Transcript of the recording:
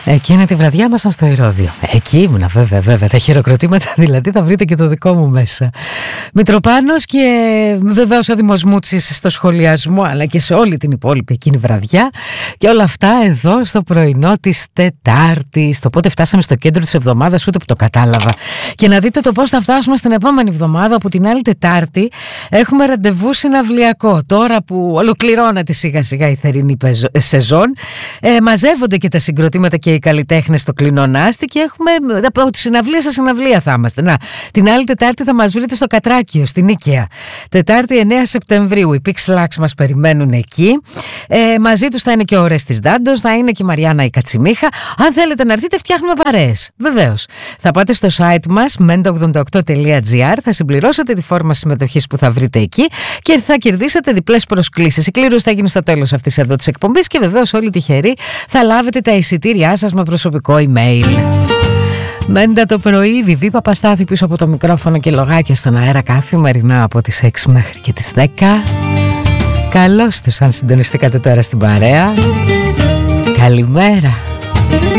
Εκείνη τη βραδιά ήμασταν στο Ηρώδειο. Εκεί ήμουνα, βέβαια. Τα χειροκροτήματα δηλαδή θα βρείτε και το δικό μου μέσα. Μητροπάνος και βεβαίως ο Δήμος Μούτσης στο σχολιασμό, αλλά και σε όλη την υπόλοιπη εκείνη βραδιά. Και όλα αυτά εδώ στο πρωινό της Τετάρτης. Το πότε φτάσαμε στο κέντρο της εβδομάδας, ούτε που το κατάλαβα. Και να δείτε το πώς θα φτάσουμε στην επόμενη εβδομάδα, όπου την άλλη Τετάρτη έχουμε ραντεβού συναυλιακό. Τώρα που ολοκληρώνεται σιγά σιγά η θερινή σεζόν, μαζεύονται και τα συγκροτήματα και οι καλλιτέχνες στο Κλεινονάστη και έχουμε από τη συναυλία σε συναυλία θα είμαστε. Να, την άλλη Τετάρτη θα μας βρείτε στο Κατράκιο, στην Νίκαια. Τετάρτη 9 Σεπτεμβρίου. Οι Pix Lux μας περιμένουν εκεί. Μαζί τους θα είναι και ο Ορέστης Ντάντος, θα είναι και η Μαριάννα η Κατσιμίχα. Αν θέλετε να έρθετε, φτιάχνουμε παρέες. Βεβαίως. Θα πάτε στο site μας menta88.gr, θα συμπληρώσετε τη φόρμα συμμετοχής που θα βρείτε εκεί και θα κερδίσετε διπλές προσκλήσεις. Η κλήρωση θα γίνει στο τέλος αυτής εδώ της εκπομπής και βεβαίως όλοι τυχεροί θα λάβετε τα εισιτήριά σας με προσωπικό email. Μέντα το πρωί, Βιβί Παπαστάθη πίσω από το μικρόφωνο και λογάκια στον αέρα καθημερινά από τις 6 μέχρι και τις 10. Καλώς τους αν συντονιστήκατε τώρα στην παρέα. Καλημέρα.